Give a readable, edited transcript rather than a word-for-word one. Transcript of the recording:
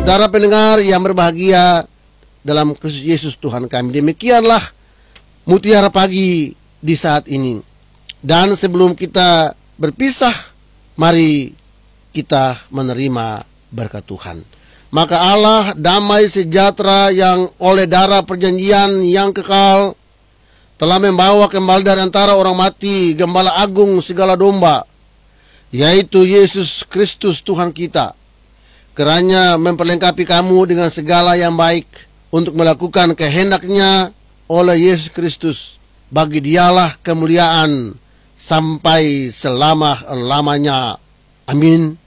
Saudara pendengar yang berbahagia dalam Kristus Yesus Tuhan kami, demikianlah Mutiara Pagi di saat ini. Dan sebelum kita berpisah, mari kita menerima berkat Tuhan. Maka Allah damai sejahtera yang oleh darah perjanjian yang kekal telah membawa kembali dari antara orang mati Gembala Agung segala domba, yaitu Yesus Kristus Tuhan kita, kiranya memperlengkapi kamu dengan segala yang baik untuk melakukan kehendak-Nya oleh Yesus Kristus. Bagi Dialah kemuliaan sampai selama-lamanya. Amin.